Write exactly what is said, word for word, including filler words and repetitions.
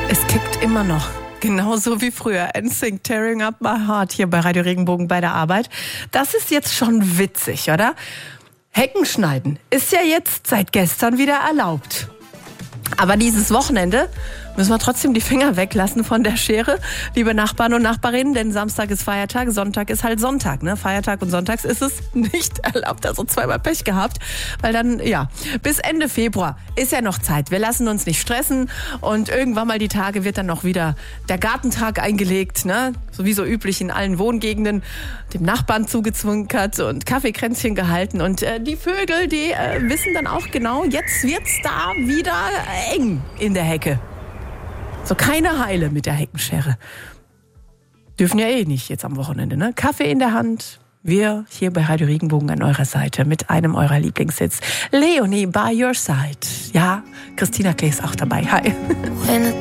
Es kickt immer noch. Genauso wie früher. N Sync, Tearing Up My Heart hier bei Radio Regenbogen bei der Arbeit. Das ist jetzt schon witzig, oder? Hecken schneiden ist ja jetzt seit gestern wieder erlaubt. Aber dieses Wochenende müssen wir trotzdem die Finger weglassen von der Schere, liebe Nachbarn und Nachbarinnen, denn Samstag ist Feiertag, Sonntag ist halt Sonntag, ne? Feiertag und Sonntags ist es nicht erlaubt, also zweimal Pech gehabt, weil dann, ja, bis Ende Februar ist ja noch Zeit. Wir lassen uns nicht stressen und irgendwann mal die Tage wird dann noch wieder der Gartentag eingelegt, ne? So wie so üblich in allen Wohngegenden, dem Nachbarn zugezwinkert und Kaffeekränzchen gehalten und äh, die Vögel, die äh, wissen dann auch genau, jetzt wird's da wieder eng in der Hecke. So keine Heile mit der Heckenschere. Dürfen ja eh nicht jetzt am Wochenende, ne? Kaffee in der Hand. Wir hier bei Radio Regenbogen an eurer Seite mit einem eurer Lieblingshits. Leonie, By Your Side. Ja, Christina Klee ist auch dabei. Hi.